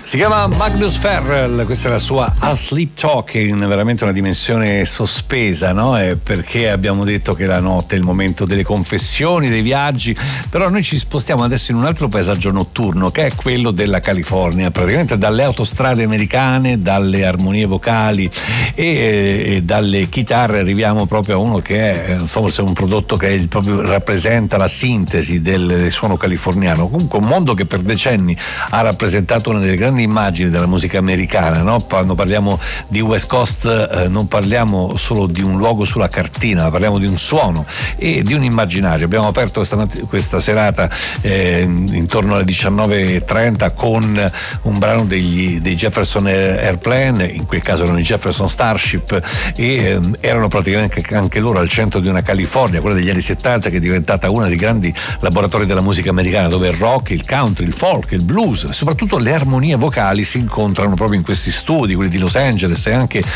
Si chiama Magnus Ferrell, questa è la sua A Sleep Talking, veramente una dimensione sospesa, no? Perché abbiamo detto che la notte è il momento delle confessioni, dei viaggi, però noi ci spostiamo adesso in un altro paesaggio notturno che è quello della California, praticamente dalle autostrade americane, dalle armonie vocali e dalle chitarre arriviamo proprio a uno che è forse un prodotto che proprio rappresenta la sintesi del suono californiano, comunque un mondo che per decenni ha rappresentato una delle grandi immagini della musica americana, no? Quando parliamo di West Coast non parliamo solo di un luogo sulla cartina, ma parliamo di un suono e di un immaginario. Abbiamo aperto questa serata intorno alle 19:30 con un brano dei Jefferson Airplane, in quel caso erano i Jefferson Starship, e erano praticamente anche loro al centro di una California, quella degli anni 70, che è diventata uno dei grandi laboratori della musica americana, dove il rock, il country, il folk, il blues, soprattutto le armonie vocali si incontrano proprio in questi studi, quelli di Los Angeles e anche